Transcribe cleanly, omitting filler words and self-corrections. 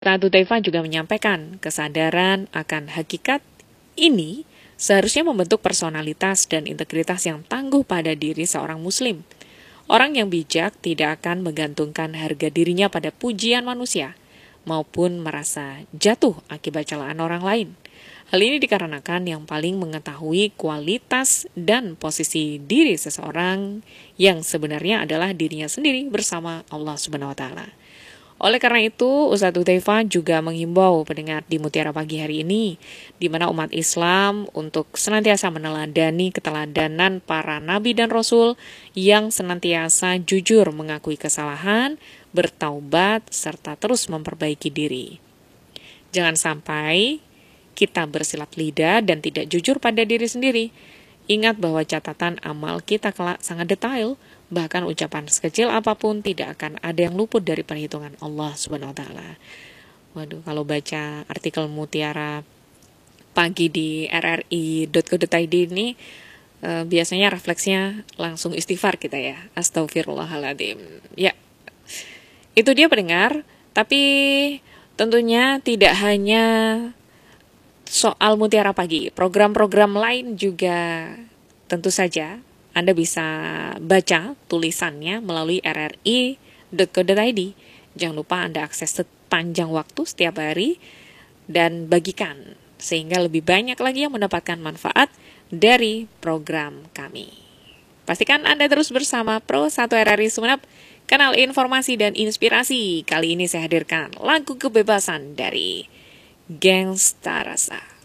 Ustadz Hudzaifah juga menyampaikan kesadaran akan hakikat ini seharusnya membentuk personalitas dan integritas yang tangguh pada diri seorang muslim. Orang yang bijak tidak akan menggantungkan harga dirinya pada pujian manusia, maupun merasa jatuh akibat celaan orang lain. Hal ini dikarenakan yang paling mengetahui kualitas dan posisi diri seseorang yang sebenarnya adalah dirinya sendiri bersama Allah Subhanahu wa Ta'ala. Oleh karena itu, Ustadz Hudzaifah juga menghimbau pendengar di Mutiara Pagi hari ini, di mana umat Islam untuk senantiasa meneladani keteladanan para nabi dan rasul yang senantiasa jujur mengakui kesalahan, bertaubat, serta terus memperbaiki diri. Jangan sampai kita bersilat lidah dan tidak jujur pada diri sendiri. Ingat bahwa catatan amal kita kelak sangat detail, bahkan ucapan sekecil apapun tidak akan ada yang luput dari perhitungan Allah Subhanahu wa Ta'ala. Waduh, kalau baca artikel Mutiara Pagi di rri.co.id ini, biasanya refleksnya langsung istighfar kita ya. Astagfirullahaladzim. Ya, itu dia pendengar, tapi tentunya tidak hanya soal Mutiara Pagi, program-program lain juga tentu saja Anda bisa baca tulisannya melalui rri.co.id. Jangan lupa Anda akses sepanjang waktu setiap hari dan bagikan, sehingga lebih banyak lagi yang mendapatkan manfaat dari program kami. Pastikan Anda terus bersama Pro 1 RRI Sumeneb, kanal informasi dan inspirasi. Kali ini saya hadirkan lagu kebebasan dari Gangsta Rasa.